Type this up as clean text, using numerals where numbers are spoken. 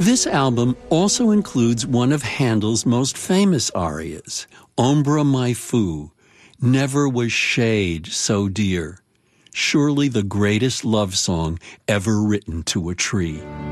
This album also includes one of Handel's most famous arias, Ombra mai fu, Never Was Shade So Dear, surely the greatest love song ever written to a tree.